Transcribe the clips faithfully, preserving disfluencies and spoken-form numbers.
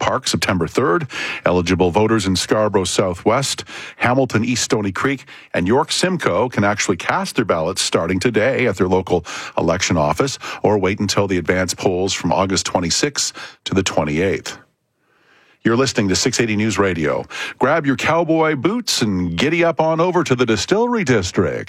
Park, September third. Eligible voters in Scarborough Southwest, Hamilton, East Stony Creek, and York Simcoe can actually cast their ballots starting today at their local election office, or wait until the advance polls from August twenty-sixth to the twenty-eighth. You're listening to six eighty News Radio. Grab your cowboy boots and giddy up on over to the Distillery District.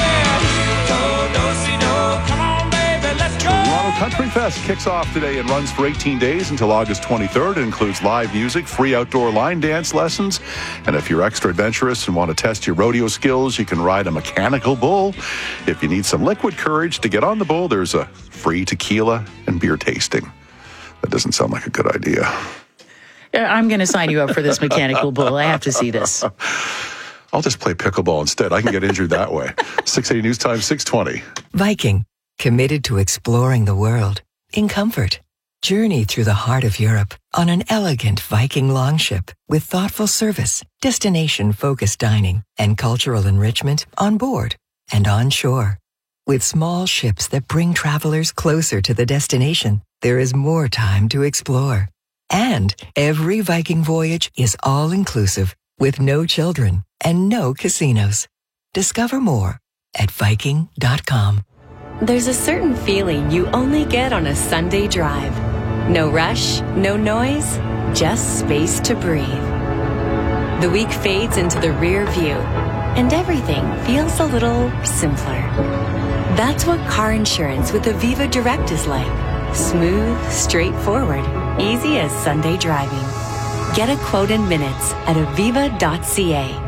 Toronto Country Fest kicks off today and runs for eighteen days until August twenty-third. It includes live music, free outdoor line dance lessons, and if you're extra adventurous and want to test your rodeo skills, you can ride a mechanical bull. If you need some liquid courage to get on the bull, there's a free tequila and beer tasting. That doesn't sound like a good idea. I'm going to sign you up for this mechanical bull. I have to see this. I'll just play pickleball instead. I can get injured that way. six eighty News Time, six twenty. Viking, committed to exploring the world in comfort. Journey through the heart of Europe on an elegant Viking longship with thoughtful service, destination-focused dining, and cultural enrichment on board and on shore. With small ships that bring travelers closer to the destination, there is more time to explore. And every Viking voyage is all-inclusive with no children and no casinos. Discover more at Viking dot com. There's a certain feeling you only get on a Sunday drive. No rush, no noise, just space to breathe. The week fades into the rear view, and everything feels a little simpler. That's what car insurance with Aviva Direct is like. Smooth, straightforward, easy as Sunday driving. Get a quote in minutes at aviva dot c a.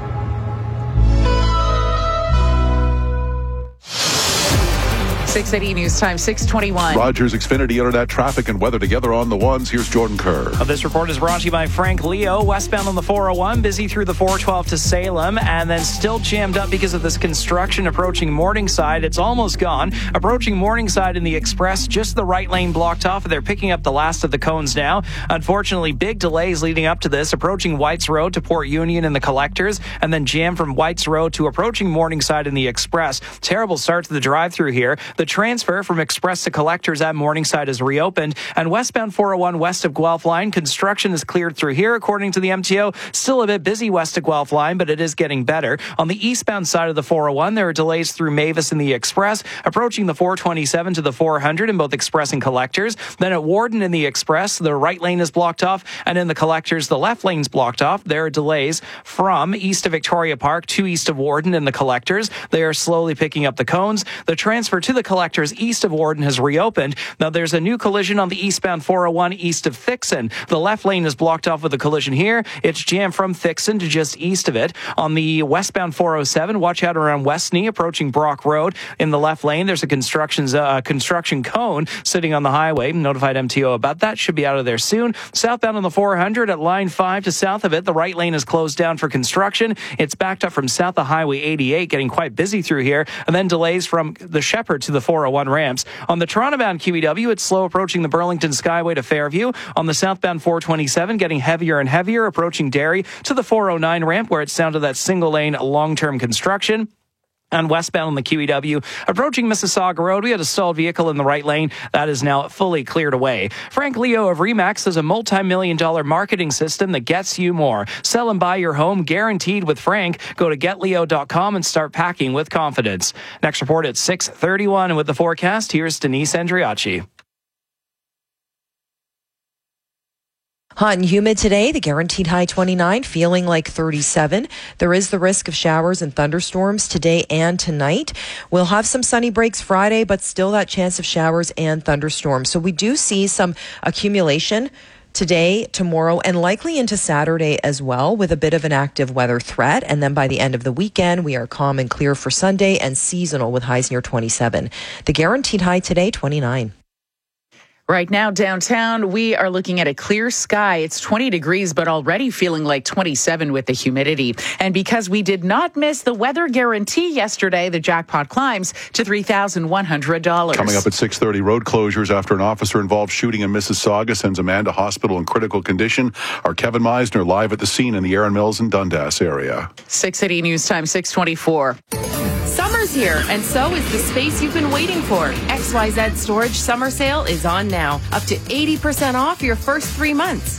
six eighty News Time, six twenty-one. Rogers Xfinity Internet traffic and weather together on the ones. Here's Jordan Kerr. Uh, this report is brought to you by Frank Leo. Westbound on the four oh one, busy through the four twelve to Salem, and then still jammed up because of this construction approaching Morningside. It's almost gone. Approaching Morningside in the Express, just the right lane blocked off. They're picking up the last of the cones now. Unfortunately, big delays leading up to this. Approaching Whites Road to Port Union in the Collectors, and then jam from Whites Road to approaching Morningside in the Express. Terrible start to the drive-through here. The transfer from Express to Collectors at Morningside is reopened, and westbound four oh one west of Guelph line, construction is cleared through here, according to the M T O. Still a bit busy west of Guelph line, but it is getting better. On the eastbound side of the four oh one, there are delays through Mavis in the Express, approaching the four twenty-seven to the four hundred in both Express and Collectors. Then at Warden in the Express, the right lane is blocked off, and in the Collectors, the left lane's blocked off. There are delays from east of Victoria Park to east of Warden in the Collectors. They are slowly picking up the cones. The transfer to the Collectors east of Warden has reopened. Now there's a new collision on the eastbound four oh one east of Thixon. The left lane is blocked off with a collision here. It's jammed from Thixon to just east of it. On the westbound four oh seven, watch out around Westney, approaching Brock Road. In the left lane, there's a construction, uh, construction cone sitting on the highway. Notified M T O about that. Should be out of there soon. Southbound on the four hundred at line five to south of it, the right lane is closed down for construction. It's backed up from south of Highway eighty-eight, getting quite busy through here. And then delays from the Shepherd to the four oh one ramps. On the Toronto-bound Q E W, it's slow approaching the Burlington Skyway to Fairview. On the southbound four twenty-seven, getting heavier and heavier, approaching Derry to the four oh nine ramp, where it's down to that single-lane long-term construction. And westbound on the Q E W, approaching Mississauga Road, we had a stalled vehicle in the right lane. That is now fully cleared away. Frank Leo of Remax has a multi-million dollar marketing system that gets you more. Sell and buy your home guaranteed with Frank. Go to get leo dot com and start packing with confidence. Next report at six thirty-one. And with the forecast, here's Denise Andriacci. Hot and humid today, the guaranteed high twenty-nine, feeling like thirty-seven. There is the risk of showers and thunderstorms today and tonight. We'll have some sunny breaks Friday, but still that chance of showers and thunderstorms. So we do see some accumulation today, tomorrow, and likely into Saturday as well, with a bit of an active weather threat. And then by the end of the weekend, we are calm and clear for Sunday and seasonal with highs near twenty-seven. The guaranteed high today, twenty-nine. Right now, downtown, we are looking at a clear sky. It's twenty degrees, but already feeling like twenty-seven with the humidity. And because we did not miss the weather guarantee yesterday, the jackpot climbs to three thousand one hundred dollars. Coming up at six thirty, road closures after an officer-involved shooting in Mississauga sends a man to hospital in critical condition. Our Kevin Meisner live at the scene in the Erin Mills and Dundas area. six eighty News Time, six twenty-four. Summer's here, and so is the space you've been waiting for. X Y Z Storage Summer Sale is on now. Up to eighty percent off your first three months.